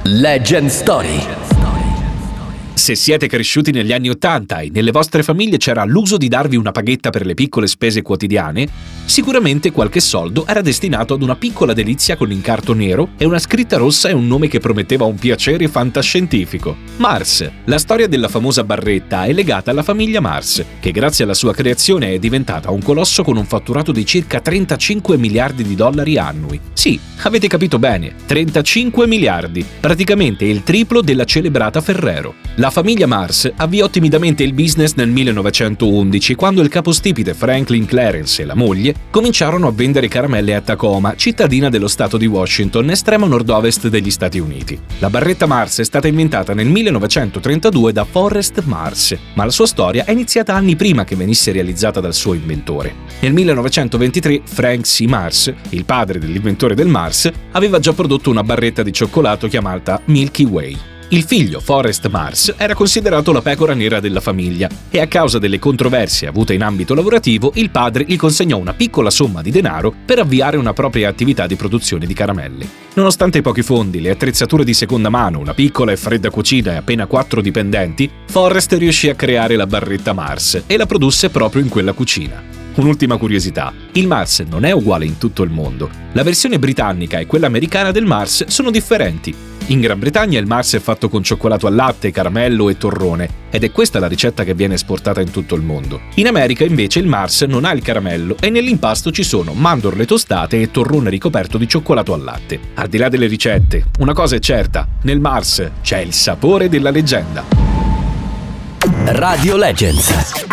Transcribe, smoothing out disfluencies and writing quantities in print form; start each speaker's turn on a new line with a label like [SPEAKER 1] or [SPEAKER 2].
[SPEAKER 1] Legend Story.
[SPEAKER 2] Se siete cresciuti negli anni '80 e nelle vostre famiglie c'era l'uso di darvi una paghetta per le piccole spese quotidiane, sicuramente qualche soldo era destinato ad una piccola delizia con incarto nero e una scritta rossa e un nome che prometteva un piacere fantascientifico. Mars. La storia della famosa barretta è legata alla famiglia Mars, che grazie alla sua creazione è diventata un colosso con un fatturato di circa 35 miliardi di dollari annui. Sì, avete capito bene, 35 miliardi, praticamente il triplo della celebrata Ferrero. La famiglia Mars avviò timidamente il business nel 1911, quando il capostipite Franklin Clarence e la moglie cominciarono a vendere caramelle a Tacoma, cittadina dello stato di Washington, estremo nord-ovest degli Stati Uniti. La barretta Mars è stata inventata nel 1932 da Forrest Mars, ma la sua storia è iniziata anni prima che venisse realizzata dal suo inventore. Nel 1923 Frank C. Mars, il padre dell'inventore del Mars, aveva già prodotto una barretta di cioccolato chiamata Milky Way. Il figlio, Forrest Mars, era considerato la pecora nera della famiglia e a causa delle controversie avute in ambito lavorativo, il padre gli consegnò una piccola somma di denaro per avviare una propria attività di produzione di caramelle. Nonostante i pochi fondi, le attrezzature di seconda mano, una piccola e fredda cucina e appena 4 dipendenti, Forrest riuscì a creare la barretta Mars e la produsse proprio in quella cucina. Un'ultima curiosità, il Mars non è uguale in tutto il mondo. La versione britannica e quella americana del Mars sono differenti. In Gran Bretagna il Mars è fatto con cioccolato al latte, caramello e torrone, ed è questa la ricetta che viene esportata in tutto il mondo. In America invece il Mars non ha il caramello e nell'impasto ci sono mandorle tostate e torrone ricoperto di cioccolato al latte. Al di là delle ricette, una cosa è certa, nel Mars c'è il sapore della leggenda.
[SPEAKER 1] Radio Legends.